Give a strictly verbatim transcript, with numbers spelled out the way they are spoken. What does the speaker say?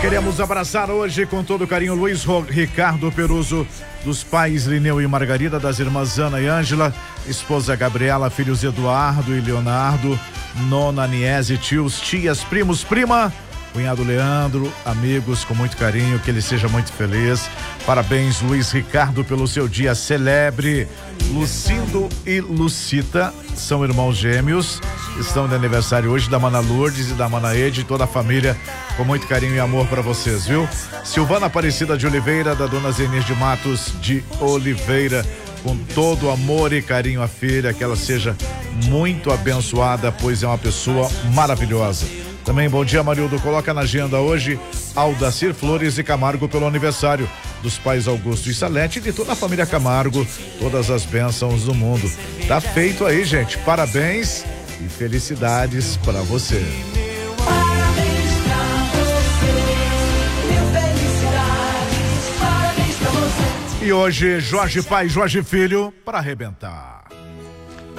Queremos abraçar hoje com todo carinho Luiz Ricardo Peruso, dos pais Lineu e Margarida, das irmãs Ana e Ângela, esposa Gabriela, filhos Eduardo e Leonardo, nona Niese, tios, tias, primos, prima, cunhado Leandro, amigos, com muito carinho, que ele seja muito feliz. Parabéns, Luiz Ricardo, pelo seu dia celebre. Lucindo e Lucita são irmãos gêmeos, estão de aniversário hoje, da Mana Lourdes e da Mana Ede, toda a família, com muito carinho e amor para vocês, viu? Silvana Aparecida de Oliveira, da dona Zenir de Matos de Oliveira, com todo amor e carinho à filha, que ela seja muito abençoada, pois é uma pessoa maravilhosa. Também bom dia, Marildo, coloca na agenda hoje Aldacir Flores e Camargo pelo aniversário dos pais Augusto e Salete e de toda a família Camargo, todas as bênçãos do mundo. Tá feito aí, gente, parabéns e felicidades para você. E hoje, Jorge Pai, Jorge Filho, para arrebentar.